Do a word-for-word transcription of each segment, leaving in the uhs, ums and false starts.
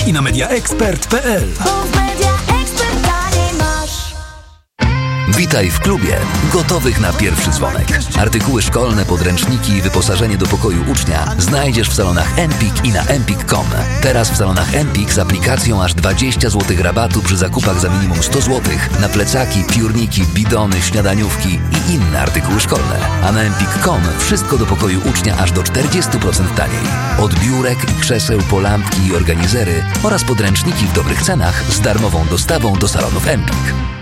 i na media ekspert kropka p l. Witaj w klubie gotowych na pierwszy dzwonek. Artykuły szkolne, podręczniki i wyposażenie do pokoju ucznia znajdziesz w salonach Empik i na empik kropka com. Teraz w salonach Empik z aplikacją aż dwadzieścia złotych rabatu przy zakupach za minimum sto złotych na plecaki, piórniki, bidony, śniadaniówki i inne artykuły szkolne. A na empik kropka com wszystko do pokoju ucznia aż do czterdzieści procent taniej. Od biurek i krzeseł po lampki i organizery oraz podręczniki w dobrych cenach z darmową dostawą do salonów Empik.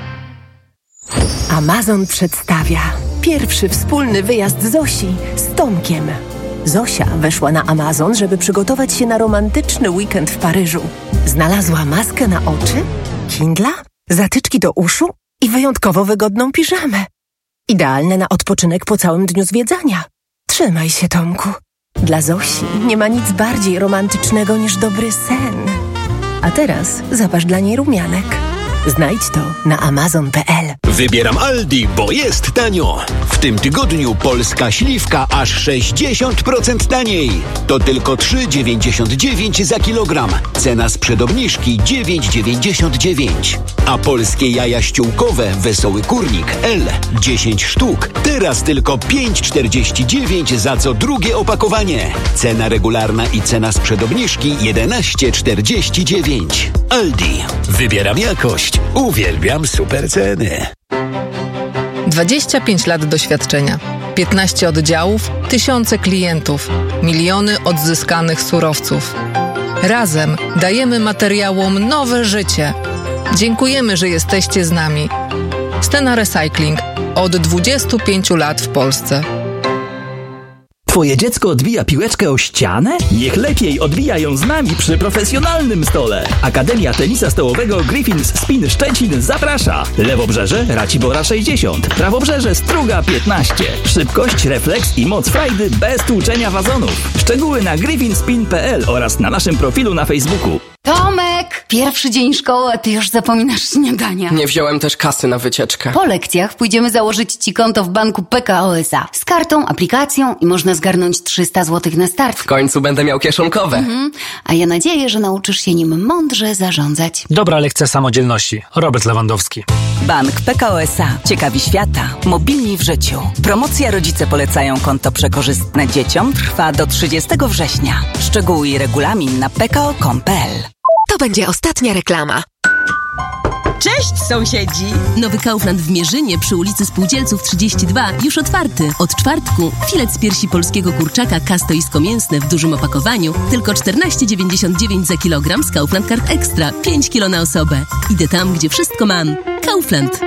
Amazon przedstawia pierwszy wspólny wyjazd Zosi z Tomkiem. Zosia weszła na Amazon, żeby przygotować się na romantyczny weekend w Paryżu. Znalazła maskę na oczy, Kindla, zatyczki do uszu i wyjątkowo wygodną piżamę. Idealne na odpoczynek po całym dniu zwiedzania. Trzymaj się, Tomku. Dla Zosi nie ma nic bardziej romantycznego niż dobry sen. A teraz zapasz dla niej rumianek. Znajdź to na amazon kropka p l. Wybieram Aldi, bo jest tanio. W tym tygodniu polska śliwka aż sześćdziesiąt procent taniej. To tylko trzy dziewięćdziesiąt dziewięć za kilogram. Cena sprzed obniżki dziewięć dziewięćdziesiąt dziewięć. A polskie jaja ściółkowe Wesoły Kurnik L dziesięć sztuk. Teraz tylko pięć czterdzieści dziewięć za co drugie opakowanie. Cena regularna i cena sprzed obniżki jedenaście czterdzieści dziewięć. Aldi. Wybieram jakość. Uwielbiam super ceny. dwadzieścia pięć lat doświadczenia, piętnaście oddziałów, tysiące klientów, miliony odzyskanych surowców. Razem dajemy materiałom nowe życie. Dziękujemy, że jesteście z nami. Stena Recycling od dwudziestu pięciu lat w Polsce. Twoje dziecko odbija piłeczkę o ścianę? Niech lepiej odbija ją z nami przy profesjonalnym stole. Akademia Tenisa Stołowego Griffins Spin Szczecin zaprasza. Lewobrzeże Racibora sześćdziesiąt, prawobrzeże Struga piętnaście. Szybkość, refleks i moc frajdy bez tłuczenia wazonów. Szczegóły na griffinspin kropka p l oraz na naszym profilu na Facebooku. Tomek! Pierwszy dzień szkoły, a ty już zapominasz śniadania. Nie wziąłem też kasy na wycieczkę. Po lekcjach pójdziemy założyć ci konto w banku P K O S A. Z kartą, aplikacją i można zgarnąć trzysta złotych na start. W końcu będę miał kieszonkowe. Mhm. A ja nadzieję, że nauczysz się nim mądrze zarządzać. Dobra lekcja samodzielności. Robert Lewandowski. Bank P K O S A. Ciekawi świata. Mobilni w życiu. Promocja Rodzice polecają konto przekorzystne dzieciom trwa do trzydziestego września. Szczegóły i regulamin na p k o kropka com kropka p l. To będzie ostatnia reklama. Cześć sąsiedzi! Nowy Kaufland w Mierzynie przy ulicy Spółdzielców trzydzieści dwa już otwarty. Od czwartku filet z piersi polskiego kurczaka kastoisko-mięsne w dużym opakowaniu tylko czternaście dziewięćdziesiąt dziewięć za kilogram z Kaufland Card Extra, pięć kilo na osobę. Idę tam, gdzie wszystko mam. Kaufland.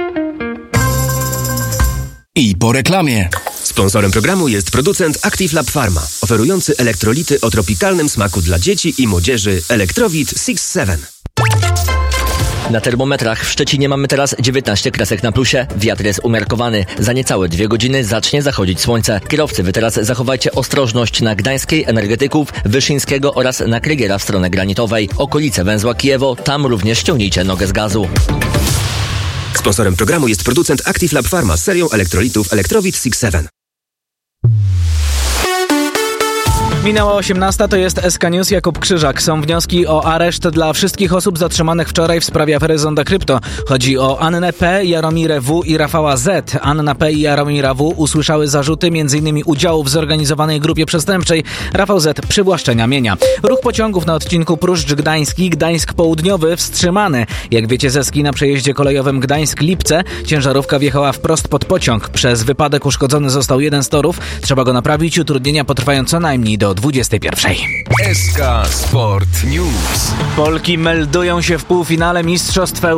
I po reklamie. Sponsorem programu jest producent Active Lab Pharma, oferujący elektrolity o tropikalnym smaku dla dzieci i młodzieży Electrowit six seven. Na termometrach w Szczecinie mamy teraz dziewiętnaście kresek na plusie. Wiatr jest umiarkowany. Za niecałe dwie godziny zacznie zachodzić słońce. Kierowcy, wy teraz zachowajcie ostrożność na Gdańskiej, Energetyków, Wyszyńskiego oraz na Krygiera w stronę Granitowej. Okolice węzła Kijewo, tam również ściągnijcie nogę z gazu. Sponsorem programu jest producent Active Lab Pharma z serią elektrolitów Electrowit six seven. Minęła osiemnasta, to jest S K News, Jakub Krzyżak. Są wnioski o areszt dla wszystkich osób zatrzymanych wczoraj w sprawie afery Zonda Krypto. Chodzi o Annę P., Jaromirę W. i Rafała Z. Anna P. i Jaromira W. usłyszały zarzuty m.in. udziału w zorganizowanej grupie przestępczej. Rafał Z. przywłaszczenia mienia. Ruch pociągów na odcinku Pruszcz Gdański, Gdańsk Południowy wstrzymany. Jak wiecie, zeski na przejeździe kolejowym Gdańsk-Lipce. Ciężarówka wjechała wprost pod pociąg. Przez wypadek uszkodzony został jeden z torów. Trzeba go naprawić. Utrudnienia potrwają co najmniej do dwudziestej pierwszej. S K Sport News. Polki meldują się w półfinale Mistrzostw